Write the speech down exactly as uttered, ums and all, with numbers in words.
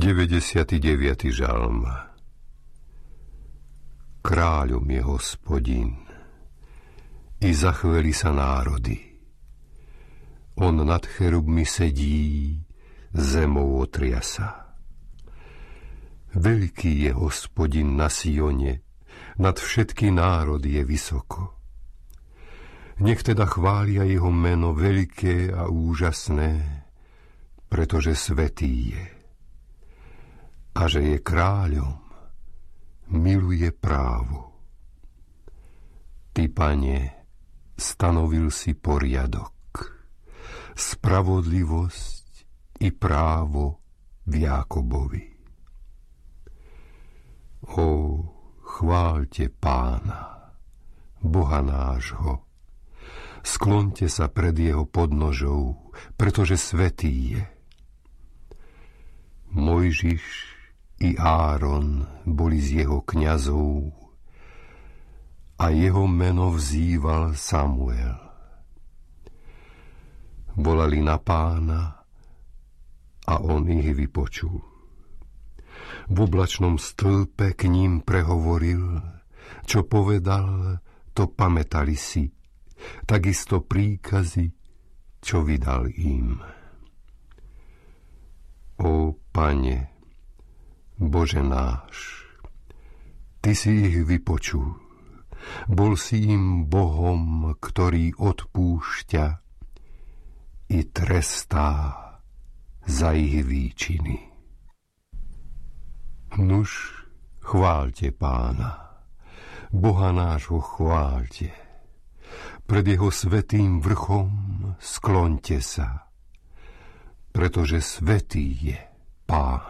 deväťdesiaty deviaty žalm. Kráľom je Hospodin, i zachveli sa národy. On nad cherubmi sedí, zemou otriasa. Veľký je Hospodin na Sione, nad všetky národy je vysoko. Nech teda chvália jeho meno veľké a úžasné, pretože svätý je. A že je kráľom, miluje právo. Ty, Pane, stanovil si poriadok, spravodlivosť i právo v Jákobovi. Ó, chváľte Pána, Boha nášho. Skloňte sa pred jeho podnožou, pretože svätý je. Mojžiš i Áron boli z jeho kňazov a jeho meno vzýval Samuel. Volali na Pána a on ich vypočul. V oblačnom stĺpe k ním prehovoril, čo povedal, to pamätali si, takisto príkazy, čo vydal im. Ó Pane, Bože náš, Ty si ich vypočul, bol si im Bohom, ktorý odpúšťa i trestá za ich výčiny. Nuž, chváľte Pána, Boha nášho chváľte. Pred jeho svätým vrchom skloňte sa, pretože svätý je Pán.